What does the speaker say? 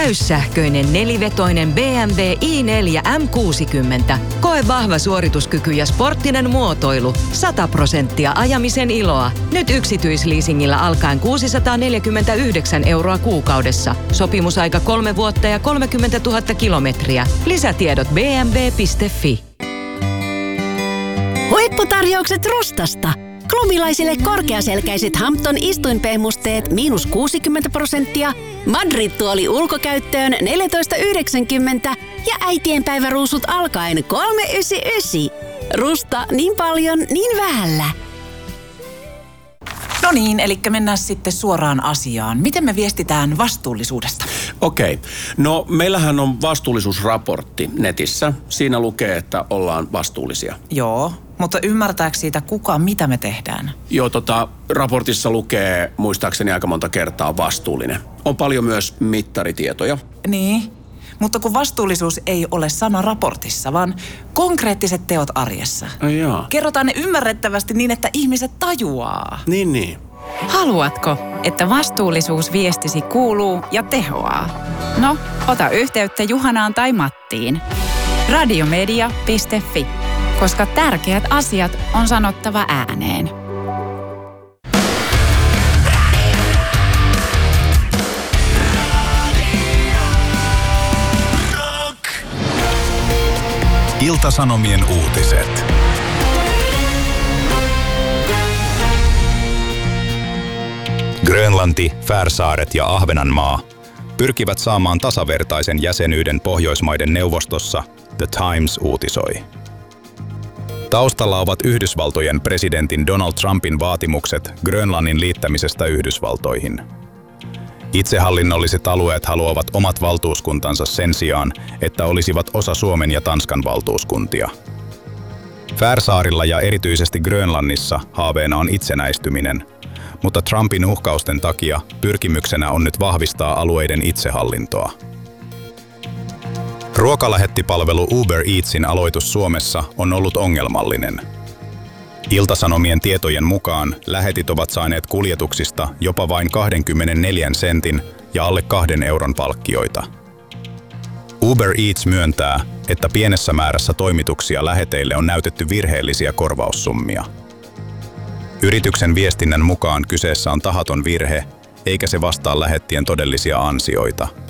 Täyssähköinen nelivetoinen BMW i4 M60. Koe vahva suorituskyky ja sporttinen muotoilu. 100% ajamisen iloa. Nyt yksityisleasingillä alkaen 649 € kuukaudessa. Sopimusaika 3 vuotta ja 30 000 kilometriä. Lisätiedot bmw.fi. Huipputarjoukset Rustasta. Klubilaisille korkeaselkäiset Hampton istuinpehmusteet -60%, Madrid-tuoli ulkokäyttöön 14,90 ja äitienpäiväruusut alkaen 399. Rusta niin paljon, niin vähällä. No niin, eli mennään sitten suoraan asiaan. Miten me viestitään vastuullisuudesta? Okei. No meillähän on vastuullisuusraportti netissä. Siinä lukee, että ollaan vastuullisia. Joo, mutta ymmärtääkö siitä mitä me tehdään? Joo, raportissa lukee muistaakseni aika monta kertaa vastuullinen. On paljon myös mittaritietoja. Niin, mutta kun vastuullisuus ei ole sana raportissa, vaan konkreettiset teot arjessa. Ai jaa. Kerrotaan ne ymmärrettävästi niin, että ihmiset tajuaa. Niin. Haluatko, että vastuullisuus viestisi kuuluu ja tehoaa? No, ota yhteyttä Juhanaan tai Mattiin. Radiomedia.fi, koska tärkeät asiat on sanottava ääneen. Ilta-Sanomien uutiset. Grönlanti, Färsaaret ja Ahvenanmaa pyrkivät saamaan tasavertaisen jäsenyyden Pohjoismaiden neuvostossa, The Times uutisoi. Taustalla ovat Yhdysvaltojen presidentin Donald Trumpin vaatimukset Grönlannin liittämisestä Yhdysvaltoihin. Itsehallinnolliset alueet haluavat omat valtuuskuntansa sen sijaan, että olisivat osa Suomen ja Tanskan valtuuskuntia. Färsaarilla ja erityisesti Grönlannissa haaveena on itsenäistyminen, mutta Trumpin uhkausten takia pyrkimyksenä on nyt vahvistaa alueiden itsehallintoa. Ruokalähettipalvelu Uber Eatsin aloitus Suomessa on ollut ongelmallinen. Ilta-Sanomien tietojen mukaan lähetit ovat saaneet kuljetuksista jopa vain 24 sentin ja alle 2 euron palkkioita. Uber Eats myöntää, että pienessä määrässä toimituksia läheteille on näytetty virheellisiä korvaussummia. Yrityksen viestinnän mukaan kyseessä on tahaton virhe, eikä se vastaa lähettien todellisia ansioita.